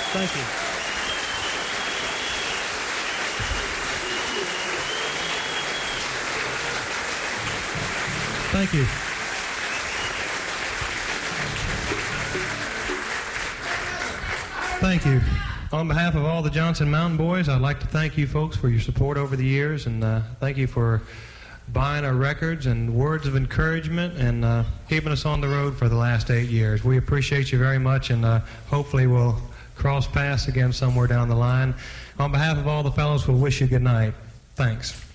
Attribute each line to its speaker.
Speaker 1: Thank you. Thank you. Thank you. On behalf of all the Johnson Mountain Boys, I'd like to thank you folks for your support over the years, and thank you for buying our records and words of encouragement and keeping us on the road for the last 8 years. We appreciate you very much, and hopefully we'll cross paths again somewhere down the line. On behalf of all the fellows, we'll wish you good night. Thanks.